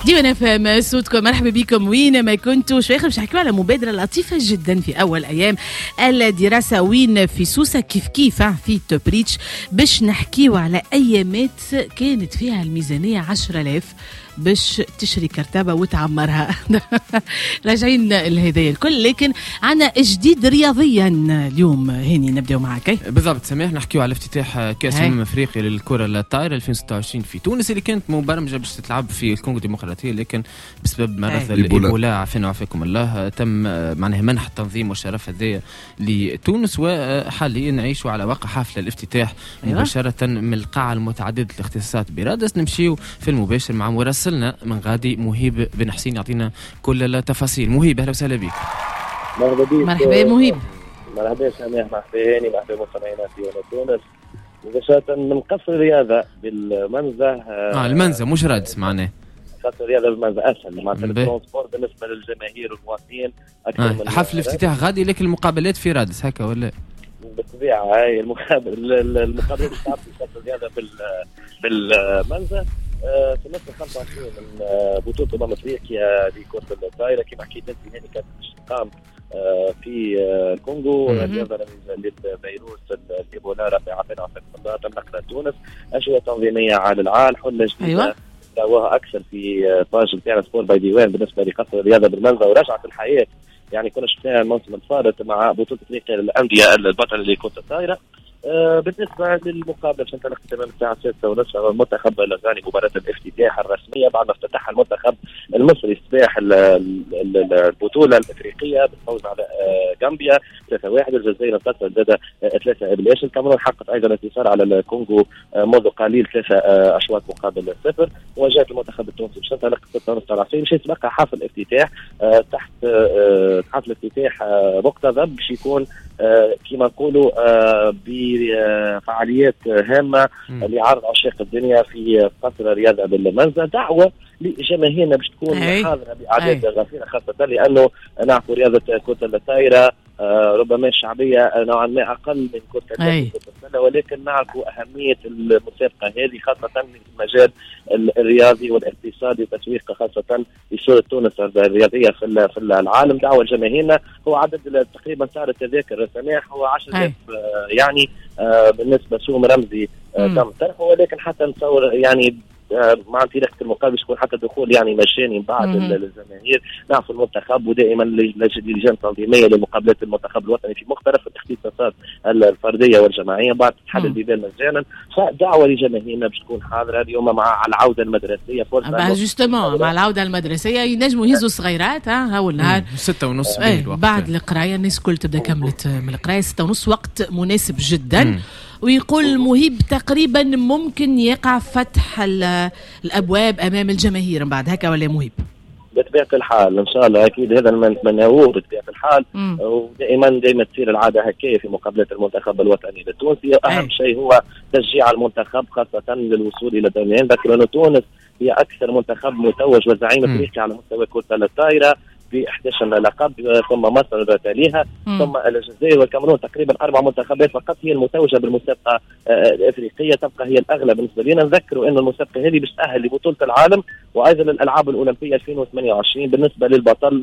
ديما فهم صوتكم، مرحبا بكم وين ما كنتوا. شوي باش نحكيو على مبادرة لطيفة جدا في أول أيام الدراسة وين في سوسة كيف في توبريتش، باش نحكيو على أيامات كانت فيها الميزانية 10,000 باش تشري كرتابة وتعمرها. راجعين لهذايا الكل، لكن عنا جديد رياضيا اليوم. هاني نبداو معك. بالضبط سماح، نحكيو على افتتاح كأس افريقيا للكرة الطائرة 2026 في تونس، اللي كانت مبرمجة باش تتلعب في الكونغو الديمقراطية، لكن بسبب مرض الإيبولا عافانا وعافاكم الله تم معناها منح التنظيم والشرف هذايا لتونس، وحاليا نعيشوا على وقع حفل الافتتاح مباشرة من القاعة المتعددة الاختصاصات برادس. نمشيو في المباشر مع مراسلنا من غادي مهيب بن حسين يعطينا كل التفاصيل. مهيب اهلا وسهلا بك. مرحبا بك. مرحبا مهيب. مرحبا سامح، مرحبا هاني، مرحبا مستمعينا في تونس. مباشرة من قصر الرياضة بالمنزه. المنزه مش رادس معناه. قصر الرياضة بالمنزه اسهل مع الترونسبور بالنسبة للجماهير والمواطنين اكثر من حفل افتتاح غادي، لكن المقابلات في رادس هكا ولا؟ بالطبيعة هاي المقابلات بتاعت في قصر الرياضة بالمنزه في نصف 25 من بطولة افريقيا لكرة الطائرة. كما حكيت انت هذه كانت تقام في الكونغو، رياضة للفيروس الإيبولا ربي عافانا وعافاكم الله. تم نقلها تونس، أجهزة تنظيمية على العال، حلة جديدة دعوها أكثر في باج نتاعنا سبور باي ديوان بالنسبة لقصر الرياضة بالمنزه، ورجعت الحياة. يعني كنا شفناها الموسم الفارط مع بطولة افريقيا للأندية البطل لكرة الطائرة. بالنسبة للمقابلة باش ننطلق تمام الساعة 6:30 المنتخب الغاني مباراة الافتتاح الرسمية بعد ما افتتح المنتخب المصري السباح البطولة الافريقية بالفوز على غامبيا 3-1. الجزائر انتصرت ضد 3 إبلاش. الكاميرون حققت ايضا انتصار على الكونغو منذ قليل 3 أشواط مقابل 0. وجاءت المنتخب التونسي باش تنطلق 6:30 باش يتبقى حفل افتتاح تحت حفل افتتاح مقتضب باش يكون كما نقولوا بفعاليات هامة لعرض عشاق الدنيا في قصر الرياضة بالمنزه. دعوة لجماهيرنا باش تكون حاضرة بأعداد غفيرة، خاصة لأنه نعرف رياضة كرة الطائرة ربما الشعبية نوعا ما أقل من كرة السلة، ولكن نعرف أهمية المسابقة هذه خاصة في المجال الرياضي والاقتصادي والتسويق، خاصة في صورة تونس الرياضية في العالم. دعوة جماهيرنا. هو عدد تقريبا سعر التذاكر سماح هو 10,000 يعني بالنسبة سوم رمزي تم طرحه، ولكن حتى نتصور يعني مع انطلاقة المقابلة تكون حتى دخول يعني مجاني بعد الجماهير. نعرف المنتخب ودائما لجان تنظيمية لمقابلات المنتخب الوطني في مختلف الاختصاصات الفردية والجماعية بعد تحل البيبان مجانا. فدعوة لجماهيرنا باش تكون حاضرة اليوم مع العودة المدرسية. فرصة جوستومون مع العودة المدرسية ينجموا يهزوا الصغيرات هاو النهار 6:30 بعد القراية. الناس الكل تبدا كملت من القراية 6:30 وقت مناسب جدا. ويقول مهيب تقريبا ممكن يقع فتح الابواب امام الجماهير من بعد هكا ولا مهيب؟ بطبيعة الحال ان شاء الله اكيد هذا ما نتمناوه بطبيعة الحال. ودائما تصير العادة هكايا في مقابلات المنتخب الوطني التونسي. اهم شيء هو تشجيع المنتخب خاصة للوصول الى الدوريين. ذكر ان تونس هي اكثر منتخب متوج وزعيم افريقيا على مستوى كرة الطائرة ب 11 لقب، ثم مصر تليها، ثم الجزائر والكاميرون. تقريبا 4 منتخبات فقط هي المتوجه بالمسابقه الافريقيه، تبقى هي الاغلب بالنسبه لنا. نذكروا ان المسابقه هذه باش تاهل لبطوله العالم وايضا الالعاب الاولمبيه 2028. بالنسبه للبطل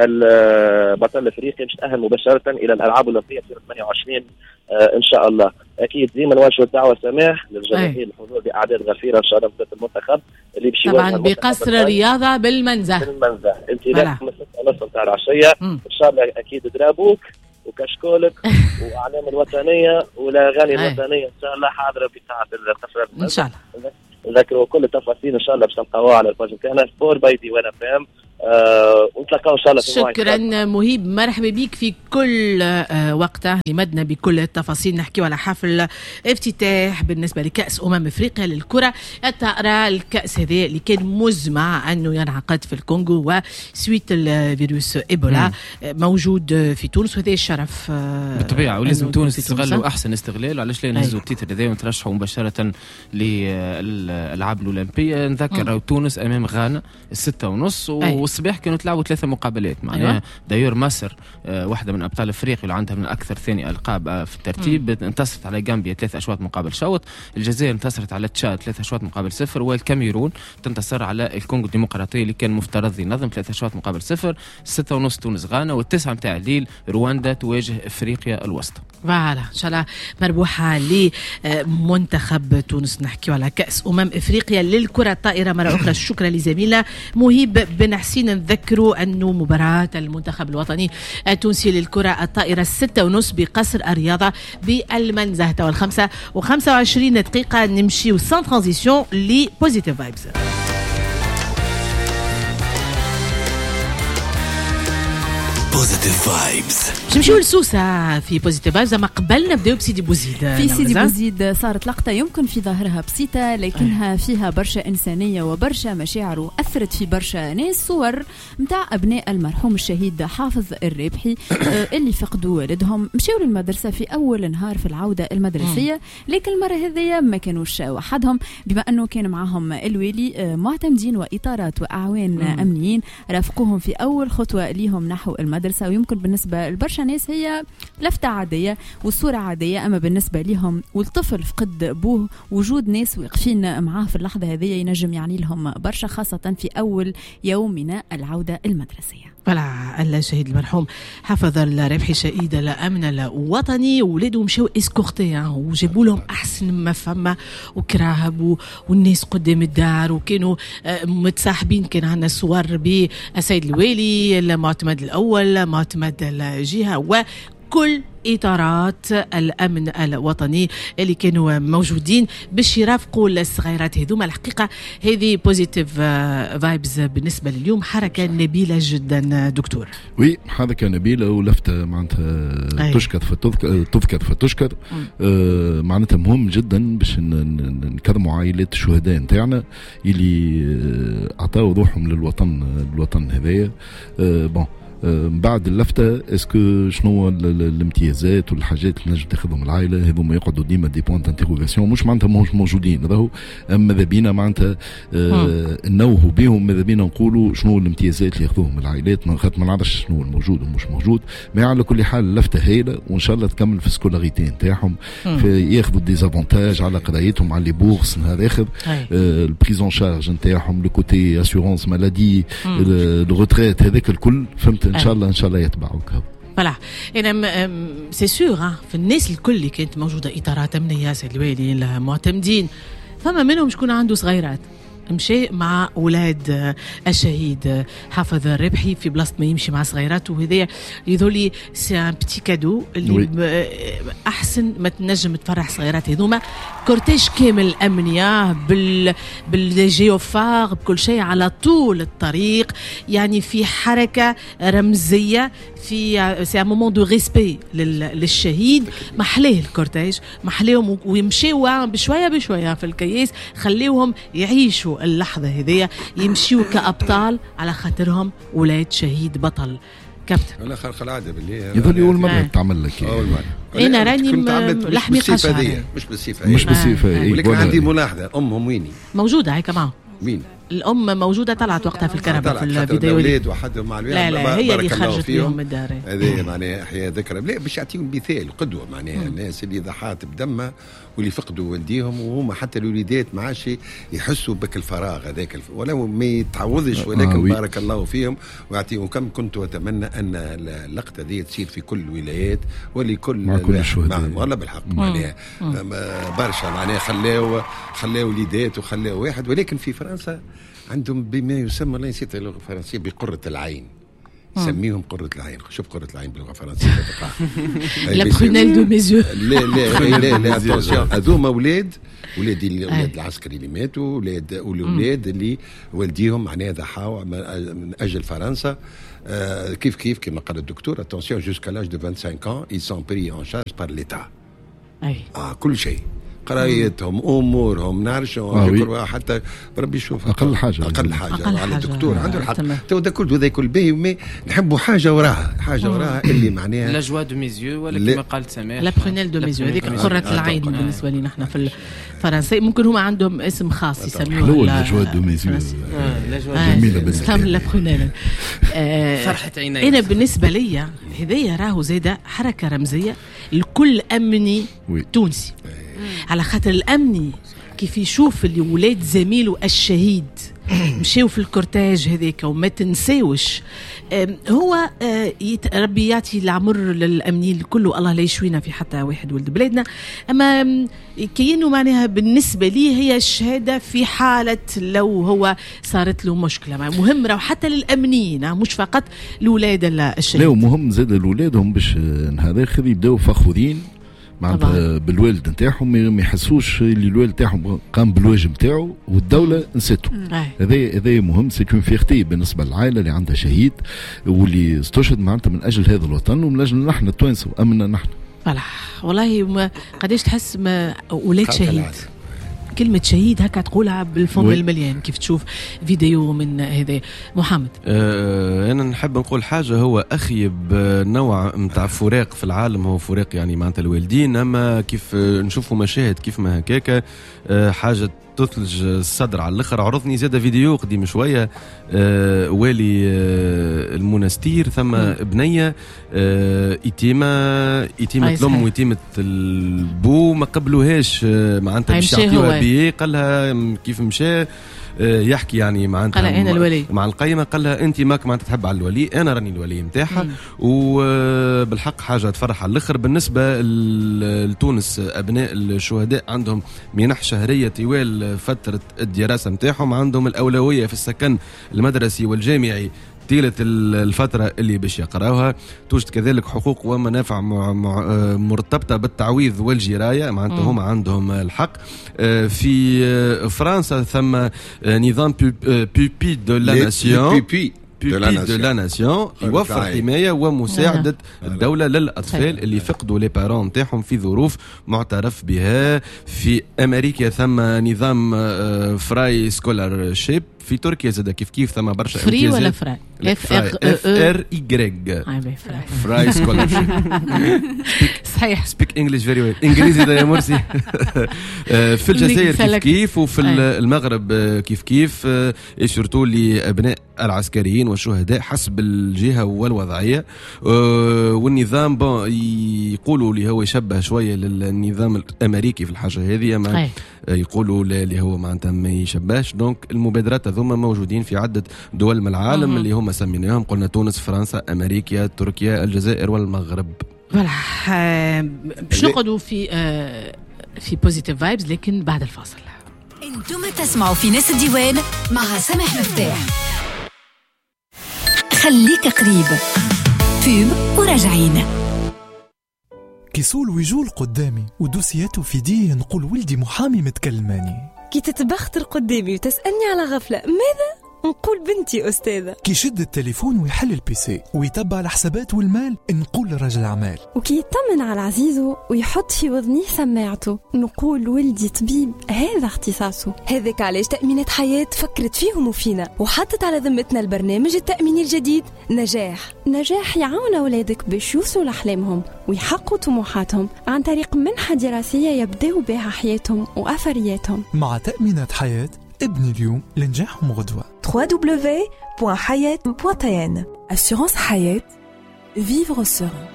البطل الافريقي باش تاهل مباشره الى الالعاب الاولمبيه 2028 ان شاء الله. اكيد ديما نوجه الدعوه سماح للجماهير الحضور باعداد غفيره ان شاء الله في المنتخب اللي باش طبعا بقصر الرياضه بالمنزه. انطلاق من 6:30 تاع العشيه ان شاء الله. اكيد درابوك وكشكولك واعلام الوطنيه والاغاني الوطنيه ان شاء الله حاضره في ساعه القصر ان شاء الله. نذكروا كل التفاصيل ان شاء الله باش تلقاوها على الباج نتاعنا سبور باي ديوان فام. ونتلاقاو ان شاء الله في شكرا مهيب، مرحبا بك في كل وقته لمدنا بكل التفاصيل. نحكيو على حفل افتتاح بالنسبه لكاس افريقيا للكره الطائره. الكاس هذا اللي كان مزمع انه ينعقد في الكونغو وسويت الفيروس ايبولا موجود في تونس، وهذا الشرف بالطبيعه. ولازم تونس تستغلوا احسن استغلال. علاش لا نهزوا التيتر هذا ونترشحوا مباشره للالعاب الاولمبيه. نذكر تونس امام غانا 6:30 الصباح كانوا تلعبوا 3 مقابلات معناها دايور مصر واحدة من أبطال أفريقيا اللي عندها من أكثر ثاني ألقاب في الترتيب انتصرت على غامبيا 3 أشواط مقابل شوط. الجزائر انتصرت على تشاد 3 أشواط مقابل 0. والكاميرون تنتصر على الكونغو الديمقراطية اللي كان مفترض ينظم 3 أشواط مقابل 0. 6:30 تونس غانا، وال9 متاع الليل رواندا تواجه أفريقيا الوسطى. فوالا ان شاء الله مربوحه لمنتخب تونس. نحكيو على كاس افريقيا للكره الطائره مره اخرى. شكرا لزميلنا مهيب بن حسين. نذكروا انه مباراه المنتخب الوطني التونسي للكره الطائره 6:30 بقصر الرياضه بالمنزه. و5:25 دقيقه نمشيو سان ترانزيسيون لبوزيتيف فايبز. بوزيتيف فايبز. نمشيو لسوسة في بوزيتيف فايبز. ما قبل نبداو بسيدي بوزيد. في سيدي بوزيد صارت لقطة يمكن في ظاهرها بسيطة لكنها فيها برشا إنسانية وبرشا مشاعر وأثرت في برشا ناس. صور متاع أبناء المرحوم الشهيد حافظ الرابحي اللي فقدوا والدهم، مشاو للمدرسة في أول نهار في العودة المدرسية، لكن المرة هذه ما كانوش وحدهم بما أنه كان معهم الوالي معتمدين وإطارات وأعوان أمنيين رافقوهم في أول خطوة ليهم نحو المدرسة. ويمكن بالنسبة لبرشا ناس هي لفتة عادية والصورة عادية، أما بالنسبة لهم والطفل فقد أبوه وجود ناس واقفين معاه في اللحظة هذه ينجم يعني لهم برشا، خاصة في أول يوم من العودة المدرسية. فلا الشهيد المرحوم حافظ الرابحي شهيد الأمن الوطني. ولاده مشاو اسكورتي وجابوا لهم أحسن ما فما وكراهب والناس قدام الدار وكانوا متصاحبين. كان عندنا صور بالسيد الوالي، المعتمد الأول، معتمد الجهة وكل إطارات الأمن الوطني اللي كانوا موجودين باش يرافقوا الصغيرات هذوما. الحقيقة هذه بوزيتيف فايبز بالنسبة لليوم. حركة نبيلة جدا دكتور. وي حركة نبيلة ولفتة معناتها تشكر تذكر فتشكر. معناتها مهم جدا باش نكرموا عائلات الشهداء نتاعنا اللي أعطاوا روحهم للوطن هذايا. بون بعد اللفتة اسكو شنو الامتيازات والحاجات اللي نجم تاخذهم العائله هذوما يقعدوا ديما دي بوينت انتيغوغاسيون مش معناتها مش موجودين راهو. ماذا بينا معناتها نوهوا بهم، ماذا بينا نقولوا شنو الامتيازات اللي ياخذوهم العائلات، خاطر ما نعرفش شنو الموجود ومش موجود. ما على كل حال اللفته هايله وان شاء الله تكمل في السكولاريتي نتاعهم، ياخذوا ديزافونتاج على قرايتهم على لي بورس نهار اخر، البريزون شارج نتاعهم، لو كوتي اسيورونس مالادي، الروتريت، هذاك الكل فهمت. ان شاء الله يتبعوك. فلا انا سي سور في الناس الكل اللي كانت موجوده اطارات امنيه سيد الوالي المعتمدين، فما منهم شكون عنده صغيرات مشي مع اولاد الشهيد حافظ الرابحي في بلاصه ما يمشي مع صغيراته. وهذا يذولي سي ان بتي كادو اللي احسن ما تنجم تفرح صغيرات هذوما. كورتيج كامل امنيه بالجيوفار بكل شيء على طول الطريق، يعني في حركه رمزيه، في سي ان مومون دو ريسبي للشهيد. محليه الكورتيج محليهم ويمشيوا بشويه في الكياس، خليوهم يعيشوا اللحظة هذه، يمشيوا كأبطال على خاطرهم ولاد شهيد بطل. كابتن انا خارق العاده باللي يظل اول مره تعمل لك اول مره. انا راني لحمي قشعر مش بالصفه ولكن عندي ملاحظه. امهم ويني موجوده هيك معهم؟ مين الام موجوده طلعت وقتها في الكنبه في الفيديو. الاولاد وحدهم مع الولاد. لا هي اللي خرجت فيهم الدار. هذه معناها احياء ذكرى. لا باش يعطيهم مثال قدوه معناها الناس اللي ضحات بدمها واللي فقدوا والديهم، وهما حتى الوليدات ما عادش يحسوا بك الفراغ هذاك ولو ما يتعوضش، ولكن بارك الله فيهم ويعطيهم. كم كنت اتمنى ان اللقطه دي تصير في كل الولايات ولكل مع كل الشهداء. والله بالحق معناها برشا معناها خلاو وليدات وخلاو واحد. ولكن في فرنسا عندهم بما يسمى، الله نسيت اللغه الفرنسيه، بقرة العين. سميهم قرة العين. شوف قرة العين باللغه الفرنسيه لا برونيل دو ميزيو. لا اتونسيون، هذوما ولاد العسكري اللي ماتوا، ولاد اللي والديهم معناها ضحاوا من اجل فرنسا. كيف كما قال الدكتور، اتونسيون جوسكا لاج دو 25 ans ils sont pris en charge par l'état. كل شيء، قرايتهم، امورهم، نعرفوا حتى ربي يشوف اقل حاجه على الدكتور عنده الحق. تو ذا كل باهي، نحبوا حاجه وراها اللي معناها لا جوا دو ميزيو ولا كما قالت سماح لا برونيل دو ميزيو. هذيك قرة العين بالنسبه لنا احنا في الفرنسي. ممكن هما عندهم اسم خاص يسموه لا جوا دو ميزيو. جميلة استعمل لبخنانا. فرحة عيني. أنا بالنسبة لي هذايا راهو زيادة حركة رمزية لكل أمني تونسي، على خاطر الأمني كيف يشوف اللي ولاد زميله الشهيد مشيو في الكورتاج هذيك وما تنساوش، هو ربي يعطي العمر للأمنيين كله، الله لا يشوينا في حتى واحد ولد بلادنا. أما كأنه معناها بالنسبة لي هي الشهادة في حالة لو هو صارت له مشكلة، مهم راهو حتى للأمنيين مش فقط لولاد الشهيد. لا ومهم زاد لولادهم باش هذا خذ يبداو فخورين معناتها بالوالد نتاعهم، ما يحسوش اللي الوالد نتاعهم قام بالواجب نتاعو والدوله نسيته. هذا مهم، سي اون فيرتي بالنسبه للعائله اللي عندها شهيد واللي استشهد معناتها من اجل هذا الوطن ومن اجل نحن التوانسه وامنا نحن. والله قداش تحس ولاد شهيد، كلمة شهيد هكا تقولها بالفم المليان كيف تشوف فيديو من هذا. محمد أنا نحب نقول حاجة، هو أخيب نوع متاع فراق في العالم هو فراق يعني معناتها الوالدين، أما كيف نشوفوا مشاهد كيف ما هكاكا حاجة تثلج الصدر على الاخر. عرضني زاد فيديو قديم شويه والي المنستير ثم بنيه يتيمه الام ويتيمه البو ما قبلوهاش معناتها باش يعطيوها بيه، قالها كيف مشى يحكي يعني معناتها مع القيمه، قال لها انت ماك معناتها تحب على الولي، انا راني الولي نتاعها. وبالحق حاجه تفرح على الاخر. بالنسبه لتونس ابناء الشهداء عندهم منح شهريه طوال فتره الدراسه نتاعهم، عندهم الاولويه في السكن المدرسي والجامعي طيلة الفترة اللي باش يقراوها، توجد كذلك حقوق ومنافع مرتبطة بالتعويض والجراية معناتها هم عندهم الحق. في فرنسا ثم نظام بوبي دو لا ناسيون de la nation يوفر حماية ومساعدة الدولة للأطفال اللي فقدوا لي بارون نتاعهم في ظروف معترف بها. في أمريكا ثم نظام فراي سكولار شيب. في تركيا زاد كيف ثم برشا فري ولا فراي فراي سكولار شيب صحيح. سبيك انجلش فيري ويل انجليزي ده يا مرسي. في الجزائر كيف وفي المغرب كيف شرطوا لأبناء العسكريين والشهداء حسب الجهة والوضعية. والنظام يقولوا اللي هو يشبه شوية للنظام الأمريكي في الحاجة هذه، أما يقولوا اللي هو معناتها ما يشبهش. دونك المبادرات هذوما موجودين في عدة دول من العالم اللي هم سميناهم، قلنا تونس فرنسا أمريكا تركيا الجزائر والمغرب. باش نقعدوا في بوزيتيف فايبز لكن بعد الفاصل. انتم تسمعوا في ناس الديوان مع سامح مفتاح. خليك قريب فيب وراجعين. كيسول ويجول قدامي ودوسياته في دي نقول ولدي محامي متكلماني. كي تتبختر قدامي وتسألني على غفلة ماذا؟ نقول بنتي أستاذة. كي يشد التليفون ويحل البيسي ويتبع الحسابات والمال نقول رجل أعمال. وكي يطمن على عزيزه ويحط في وذنيه سماعته نقول ولدي طبيب هذا اختصاصه. هذاك علاش تأمينات حياة فكرت فيهم وفينا وحطت على ذمتنا البرنامج التأميني الجديد نجاح يعاون أولادك باش يوصلوا لأحلامهم ويحققوا طموحاتهم عن طريق منحة دراسية يبدأوا بها حياتهم وأثرياتهم. مع تأمينات حياة ابني اليوم لنجاحهم غدوة. www.hayat.tn. Assurance Hayat. Vivre serein.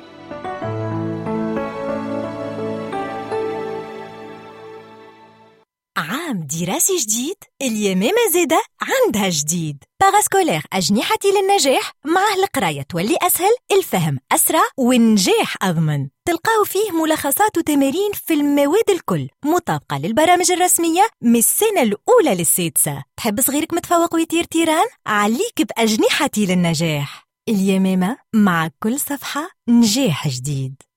عام دراسي جديد، اليمامة زادة عندها جديد. باراسكولير أجنحتي للنجاح، معه القراية تولي أسهل، الفهم أسرع والنجاح أضمن. تلقاو فيه ملخصات وتمارين في المواد الكل مطابقة للبرامج الرسمية من السنة الأولى للسادسة. تحب صغيرك متفوق ويطير تيران؟ عليك بأجنحتي للنجاح. اليمامة مع كل صفحة نجاح جديد.